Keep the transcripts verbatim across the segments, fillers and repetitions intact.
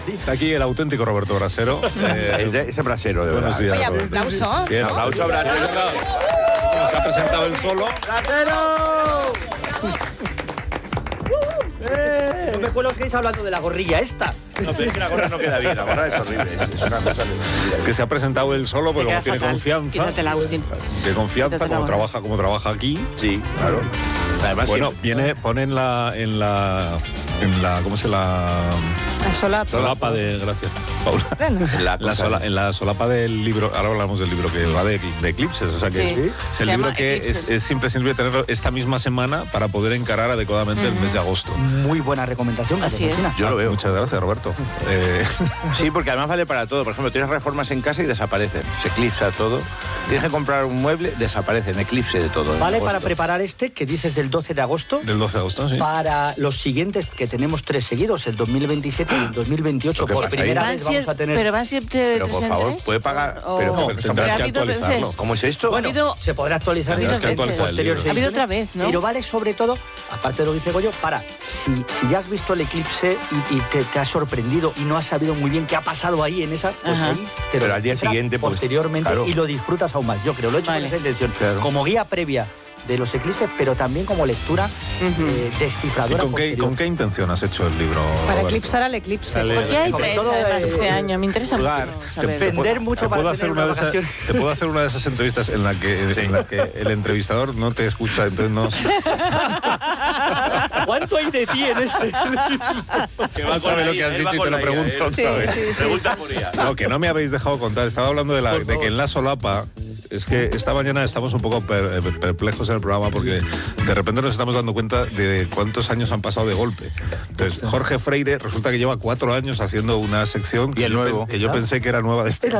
Está aquí el auténtico Roberto Brasero. Eh, ese brasero, de buenos verdad. días. Oye, aplauso. Sí, aplauso, Brasero. Se ha presentado él solo. ¡Brasero! Eh, no me acuerdo que estáis hablando de la gorrilla esta. No, pero es que la gorra no queda bien, la gorra es horrible. Es, es una cosa de... Que se ha presentado él solo, pero como Te queda tiene fatal. confianza. Quítatela, Agustín. De confianza, Quítatela como ahora. trabaja, como trabaja aquí. Sí, claro. Además, Bueno, siempre- viene, pone en la, en la, en la, ¿cómo se la? La solapa. Solapa de, gracias, Paula. la La cosa- sola- en la solapa del libro, ahora hablamos del libro que va de, de eclipses, o sea que Sí. es, es Se el llama libro que es, Eclipses. es imprescindible tenerlo esta misma semana para poder encarar adecuadamente el mes de agosto. Muy buena recomendación. Así es. Cristina. Yo lo veo. Muchas gracias, Roberto. Eh, Sí, porque además vale para todo. Por ejemplo, tienes reformas en casa y desaparecen. Se eclipsa todo. Tienes que comprar un mueble, desaparecen. Eclipse de todo. en Vale agosto. para preparar este que dices del doce de agosto. del doce de agosto, sí. Para los siguientes, que tenemos tres seguidos, el dos mil veintisiete y el dos mil veintiocho. ¿Qué Por pasa ahí? primera Van vez vamos siempre- a tener... Pero van siempre de Pero, tres por en favor, tres. puede pagar- O- pero- o- pero tendrás ha que habido actualizarlo. veces. ¿Cómo es esto? Bueno, habido- se podrá actualizar Tendrás en que actualizar el posteriores libro. Ha habido ediciones, otra vez, ¿no? Pero vale sobre todo, aparte de lo que dice Goyo, para, si, si ya has visto el eclipse y, y te, te has sorprendido y no has sabido muy bien qué ha pasado ahí en esa, pues Ajá. ahí te lo Pero al día encuentras siguiente, pues, posteriormente claro. y lo disfrutas aún más. Yo creo, lo he hecho Vale. con esa intención. Claro. Como guía previa de los eclipses, pero también como lectura Ujú. eh, ¿Y descifradora con qué, posterior. con qué intención has hecho el libro, Para Roberto? eclipsar al eclipse. Dale. ¿Por qué hay Sobre tres todo, además eh, este año? Me interesa jugar. mucho saber. Vender mucho Te para puedo, hacer tener una de unas esas, vacaciones. te puedo hacer una de esas entrevistas en la que, Sí. en la que el entrevistador no te escucha, entonces no... ¿Cuánto hay de ti en este? Que va sabe lo que has dicho y te lo pregunto otra vez. Pregunta por ella. No, que no me habéis dejado contar. Estaba hablando de, la, de que en la solapa, es que esta mañana estamos un poco per- perplejos en el programa porque de repente nos estamos dando cuenta de cuántos años han pasado de golpe. Entonces, Jorge Freire resulta que lleva cuatro años haciendo una sección que, Y el yo, nuevo. pen- que yo pensé que era nueva de este. Era-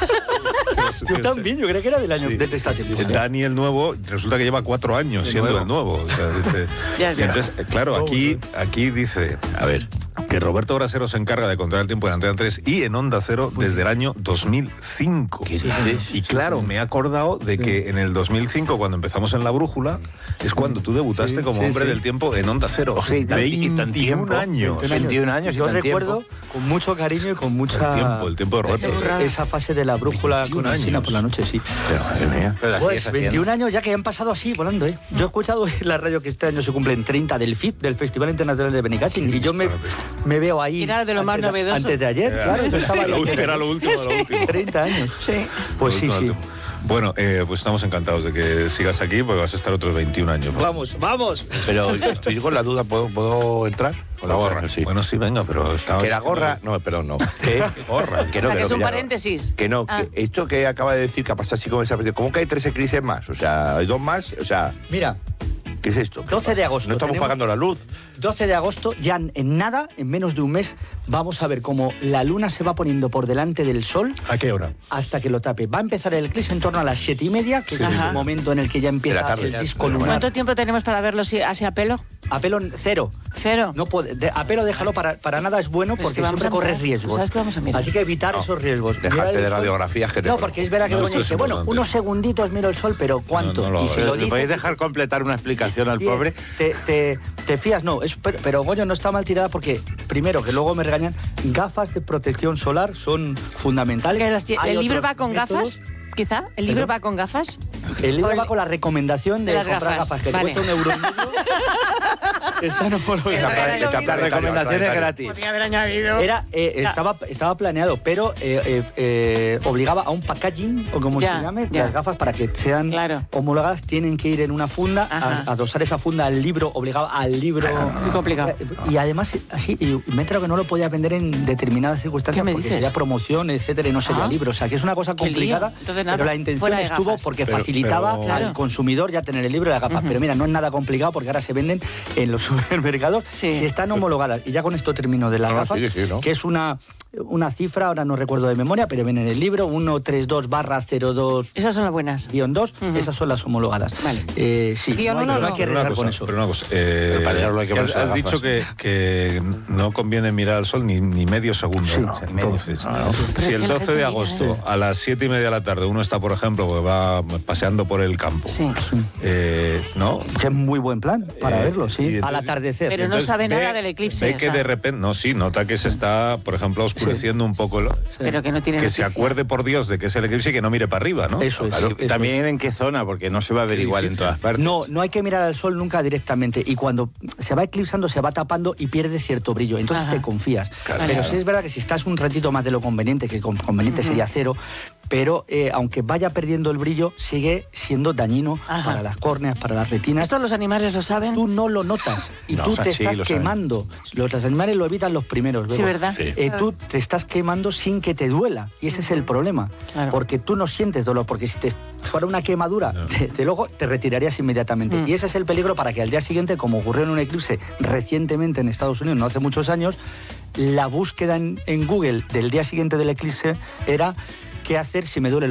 Yo también, yo creo que era del año Sí. de esta temporada. Dani el nuevo resulta que lleva cuatro años El siendo nuevo. el nuevo. O sea, dice- Ya, y ya. entonces, eh, claro, aquí, aquí dice, a ver, que Roberto Brasero se encarga de controlar el tiempo en Antena tres y en Onda Cero desde el año dos mil cinco. ¿Qué dices? Y claro, me he acordado de que en el dos mil cinco, cuando empezamos en La Brújula, es cuando tú debutaste Sí, como sí, hombre sí. del tiempo en Onda Cero. O sea, y tan- y tan tiempo. veintiún años. veintiún años y Yo tan recuerdo tiempo. con mucho cariño y con mucha... El tiempo, el tiempo de Roberto. eh, esa fase de la brújula veintiún con Alsina años. por la noche, sí. Pero, madre mía. Pero la Pues sigues haciendo. veintiún años ya que han pasado así, volando, ¿eh? Yo he escuchado en la radio que este año se cumplen treinta del F I P, del Festival Internacional de Benicassin, y yo me, me veo ahí... Era de lo más antes, novedoso. Antes de ayer, Era- claro, yo estaba ahí era antes de era ayer. lo último de lo último. treinta años. Sí. Pues Lo sí, último sí. del tiempo. Bueno, eh, pues estamos encantados de que sigas aquí porque vas a estar otros veintiún años. ¿no? Vamos, vamos. Pero estoy con la duda, ¿puedo, ¿puedo entrar? Con la gorra, sí. Bueno, sí, venga, pero estaba Que la diciendo- gorra... No, perdón, no. Que, gorra. que no, O sea, que es no, un ya no. paréntesis. Que no, Ah. que esto que acaba de decir que ha pasado así como esa... ¿Cómo que hay tres eclipses más? O sea, hay dos más, o sea... Mira, ¿Qué es esto? doce de agosto. No estamos tenemos- pagando la luz. doce de agosto, ya en en nada, en menos de un mes, vamos a ver cómo la luna se va poniendo por delante del sol ¿A qué hora? hasta que lo tape. Va a empezar el eclipse en torno a las siete y media, que Sí. es Ajá. el momento en el que ya empieza tarde, el ya, disco de la lunar. ¿Cuánto tiempo tenemos para verlo si- así a pelo? A pelo cero. Cero. No puede, de- a pelo déjalo, para, para nada es bueno Pero es porque que vamos siempre a corres mirar. riesgos. ¿Sabes qué vamos a mirar? Así que evitar No, esos riesgos. déjate Mirar el de sol. radiografías que te No, ponen. porque es verdad que No, Begoña esto es dice, bueno, importante. unos segunditos miro el sol, pero ¿cuánto? No, no lo y si hagas. lo ¿Le dice, podéis dejar completar una explicación al Bien, pobre? Te, te, te fías, no, es, pero, pero Goyo no está mal tirada porque, primero, que luego me regañan, gafas de protección solar son fundamentales. Que las tie- Hay ¿El libro otros va con métodos. gafas? Quizá. ¿El libro ¿Perdón? va con gafas? El libro O el- va con la recomendación de, de las comprar gafas, gafas, que vale. te cuesta un euro y medio. Están homologadas. Eso era lo Esta mismo. recomendación es gratis. Podría haber añadido. Era, eh, estaba, estaba planeado, pero eh, eh, eh, obligaba a un packaging, o como Ya, se llame, ya. las gafas para que sean Claro. homologadas, tienen que ir en una funda, Ajá. a, adosar esa funda al libro, obligaba al libro. Muy complicado. Y además, así, y me he enterado que no lo podía vender en determinadas circunstancias ¿Qué me porque dices? sería promoción, etcétera, y no sería Ah. libro. O sea, que es una cosa Qué lío. complicada, Entonces, nada, pero la intención fuera de estuvo gafas. porque Pero- facilitaba pero- Claro. al consumidor ya tener el libro y las gafas. Pero mira, no es nada complicado porque ahora se venden en los supermercados. Sí. Si están homologadas, y ya con esto termino de las No, gafas, sí, sí, ¿no? que es una, una cifra, ahora no recuerdo de memoria, pero viene en el libro, ciento treinta y dos barra cero dos Esas son las buenas. guión dos, Ujú. esas son las homologadas. Vale. Eh, sí, Guión no, hay- uno no no. hay que Pero una arriesgar cosa, con eso. pero una cosa, eh, Pero para leerlo hay que que has, ponerse las has dicho gafas. que, que no conviene mirar al sol ni, ni medio segundo. Sí, ¿no? sí, medio. Entonces, No, no. si Pero es el que la doce gente de viene, agosto ¿eh? a las siete y media de la tarde uno está, por ejemplo, que va paseando por el campo, Sí. eh, ¿no? Es muy buen plan para Eh, verlo, sí. y A las atardecer. Pero no Entonces, sabe ve- nada del eclipse, Ve o que sea. de repente, no, sí, nota que se está, por ejemplo, oscureciendo un poco, el- Pero que no tiene que se noticia. acuerde por Dios de que es el eclipse y que no mire para arriba, ¿no? Eso es. Claro, sí, eso también en qué zona, porque no se va a ver Qué igual en difícil. todas partes. No, no hay que mirar al sol nunca directamente y cuando se va eclipsando se va tapando y pierde cierto brillo, entonces Ajá. te confías. Claro. Pero Claro. sí es verdad que si estás un ratito más de lo conveniente, que con- conveniente sería cero, pero eh, aunque vaya perdiendo el brillo, sigue siendo dañino Ajá. para las córneas, para las retinas. ¿Esto los animales lo saben? Tú no lo notas y No, tú o sea, te sí, estás lo saben. quemando. Los, los animales lo evitan los primeros. Sí, Bego. ¿verdad? Sí. Eh, tú te estás quemando sin que te duela y ese es el problema, Claro. porque tú no sientes dolor, porque si te fuera una quemadura, No. de, de luego te retirarías inmediatamente. Mm. Y ese es el peligro para que al día siguiente, como ocurrió en un eclipse recientemente en Estados Unidos, no hace muchos años, la búsqueda en, en Google del día siguiente del eclipse era ¿qué hacer si me duele